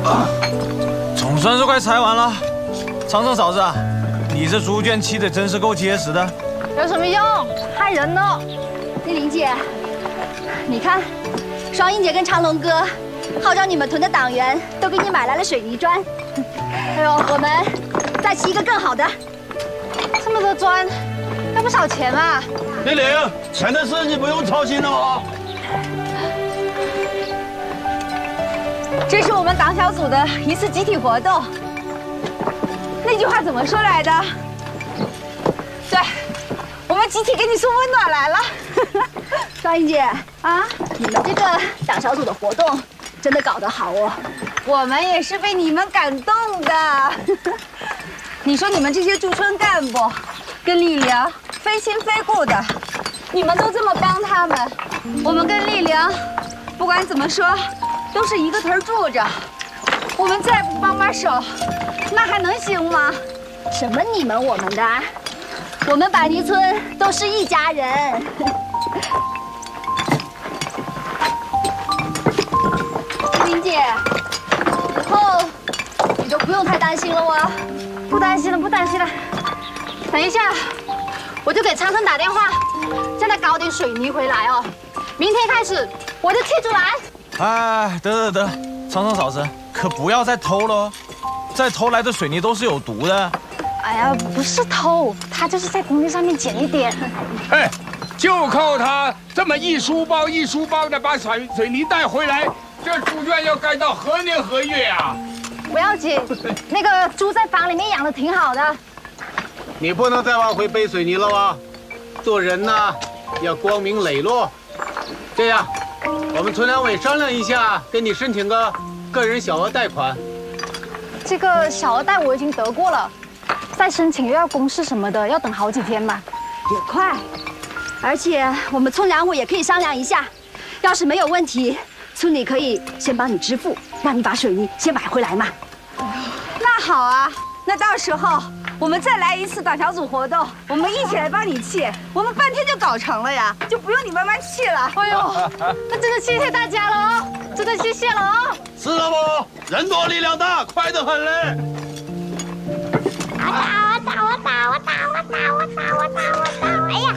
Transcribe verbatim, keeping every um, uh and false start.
总算是快拆完了。长城嫂子啊，你这猪圈砌的真是够结实的。 有什么用？害人呢！丽玲姐，你看，双英姐跟长龙哥号召你们屯的党员都给你买来了水泥砖。哎呦，我们再砌一个更好的。这么多砖，要不少钱啊！ 丽玲，钱的事你不用操心了啊。 这是我们党小组的一次集体活动。那句话怎么说来的？对，我们集体给你送温暖来了。双英姐啊，你们这个党小组的活动真的搞得好哦，我们也是被你们感动的。你说你们这些驻村干部跟丽玲非亲非故的，你们都这么帮他们，我们跟丽玲不管怎么说都是一个屯住着，我们再不帮帮手，那还能行吗？什么你们我们的，我们板泥村都是一家人。林姐，以后你就不用太担心了哦。不担心了，不担心了。等一下，我就给长城打电话，叫他搞点水泥回来哦。明天开始我就砌出来。 哎，得得得，长城嫂子可不要再偷了哦，再偷来的水泥都是有毒的。 哎呀，不是偷，他就是在工地上面捡一点。 哎，就靠他这么一书包一书包的把水水泥带回来，这猪圈要盖到何年何月啊？ 不要紧，那个猪在房里面养的挺好的。 你不能再往回背水泥了啊！做人呢，要光明磊落。这样，我们村两委商量一下，给你申请个个人小额贷款。 这个小额贷我已经得过了，再申请又要公示什么的，要等好几天吧。也快，而且我们村两委也可以商量一下，要是没有问题，村里可以先帮你支付，让你把水泥先买回来嘛。那好啊，那到时候我们再来一次党小组活动，我们一起来帮你砌，我们半天就搞成了呀，就不用你慢慢砌了。哎呦，那真的谢谢大家了哦，真的谢谢了哦。 是了不？人多力量大，快得很嘞。 我打我打我打我打我打我打我打我打！哎呀！